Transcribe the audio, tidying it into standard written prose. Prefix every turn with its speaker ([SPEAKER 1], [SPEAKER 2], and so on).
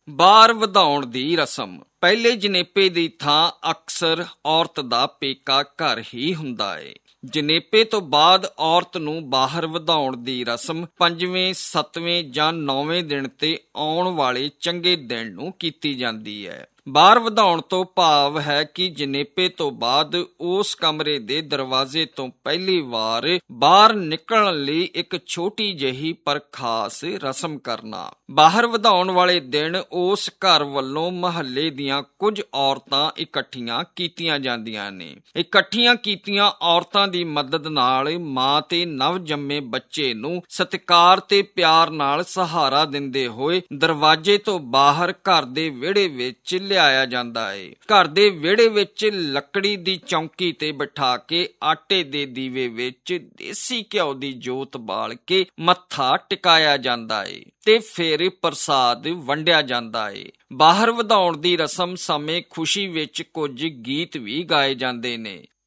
[SPEAKER 1] ਬਾਰ ਵਧਾਉਣ ਦੀ ਰਸਮ। ਪਹਿਲੇ ਜਣੇਪੇ ਦੀ ਥਾਂ ਅਕਸਰ ਔਰਤ ਦਾ ਪੇਕਾ ਘਰ ਹੀ ਹੁੰਦਾ ਏ। ਜਣੇਪੇ ਤੋਂ ਬਾਅਦ ਔਰਤ ਨੂੰ ਬਾਹਰ ਵਧਾਉਣ ਦੀ ਰਸਮ 5ਵੇਂ, 7ਵੇਂ ਜਾਂ 9ਵੇਂ ਦਿਨ ਤੇ ਆਉਣ ਵਾਲੇ ਚੰਗੇ ਦਿਨ ਨੂੰ ਕੀਤੀ ਜਾਂਦੀ ਹੈ। ਬਾਹਰ ਵਧਾਉਣ ਤੋਂ ਭਾਵ ਹੈ ਕਿ ਜਣੇਪੇ ਤੋਂ ਬਾਅਦ ਉਸ ਕਮਰੇ ਦੇ ਦਰਵਾਜ਼ੇ ਤੋਂ ਪਹਿਲੀ ਵਾਰ ਬਾਹਰ ਨਿਕਲਣ ਲਈ ਇੱਕ ਛੋਟੀ ਜਿਹੀ ਪਰ ਖਾਸ ਰਸਮ ਕਰਨਾ। ਬਾਹਰ ਵਧਾਉਣ ਵਾਲੇ ਦਿਨ ਉਸ ਘਰ ਵੱਲੋਂ ਮਹੱਲੇ ਦੀਆਂ ਕੁਝ ਔਰਤਾਂ ਇਕੱਠੀਆਂ ਕੀਤੀਆਂ ਜਾਂਦੀਆਂ ਨੇ। ਇਕੱਠੀਆਂ ਕੀਤੀਆਂ ਔਰਤਾਂ ਦੀ ਮਦਦ ਨਾਲ ਮਾਂ ਤੇ ਨਵਜੰਮੇ ਬੱਚੇ ਨੂੰ ਸਤਿਕਾਰ ਤੇ ਪਿਆਰ ਨਾਲ ਸਹਾਰਾ ਦਿੰਦੇ ਹੋਏ ਦਰਵਾਜ਼ੇ ਤੋਂ ਬਾਹਰ ਘਰ ਦੇ ਵਿਹੜੇ ਵਿੱਚ ਲਿਆਇਆ ਜਾਂਦਾ ਏ। ਘਰ ਦੇ ਵਿਹੜੇ ਵਿੱਚ ਲੱਕੜੀ ਦੀ ਚੌਂਕੀ ਤੇ ਬਿਠਾ ਕੇ ਆਟੇ ਦੇ ਦੀਵੇ ਵਿੱਚ ਦੇਸੀ ਘਿਓ ਦੀ ਜੋਤ ਬਾਲ ਕੇ ਮੱਥਾ ਟਿਕਾਇਆ ਜਾਂਦਾ ਏ ਤੇ ਫਿਰ ਪ੍ਰਸਾਦ ਵੰਡਿਆ ਜਾਂਦਾ ਏ। ਬਾਹਰ ਵਧਾਉਣ ਦੀ ਰਸਮ ਸਮੇਂ ਖੁਸ਼ੀ ਵਿੱਚ ਕੁਝ ਗੀਤ ਵੀ ਗਾਏ ਜਾਂਦੇ ਨੇ।